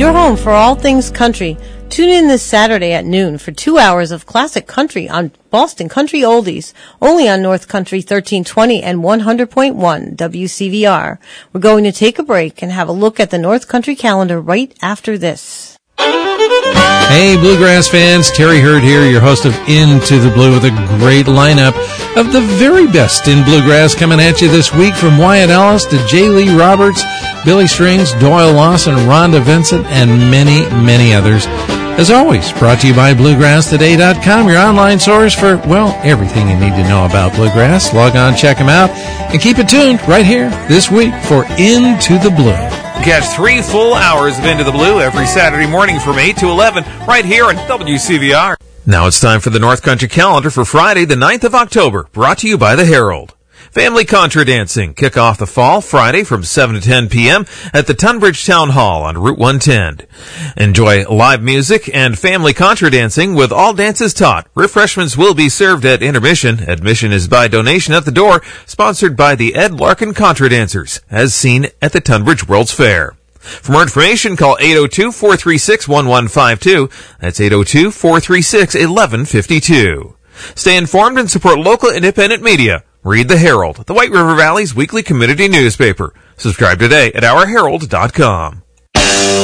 Your home for all things country. Tune in this Saturday at noon for 2 hours of classic country on Boston Country Oldies, only on North Country 1320 and 100.1 WCVR. We're going to take a break and have a look at the North Country calendar right after this. Hey, Bluegrass fans, Terry Hurd here, your host of Into the Blue, with a great lineup of the very best in Bluegrass coming at you this week, from Wyatt Ellis to J. Lee Roberts, Billy Strings, Doyle Lawson, Rhonda Vincent, and many, many others. As always, brought to you by BluegrassToday.com, your online source for, well, everything you need to know about Bluegrass. Log on, check them out, and keep it tuned right here this week for Into the Blue. Catch 3 full hours of Into the Blue every Saturday morning from 8 to 11 right here on WCVR. Now it's time for the North Country calendar for Friday, the 9th of October, brought to you by the Herald. Family Contra Dancing kick off the fall Friday from 7 to 10 p.m. at the Tunbridge Town Hall on Route 110. Enjoy live music and family contra dancing with all dances taught. Refreshments will be served at intermission. Admission is by donation at the door, sponsored by the Ed Larkin Contra Dancers, as seen at the Tunbridge World's Fair. For more information, call 802-436-1152. That's 802-436-1152. Stay informed and support local independent media. Read the Herald, the White River Valley's weekly community newspaper. Subscribe today at ourherald.com.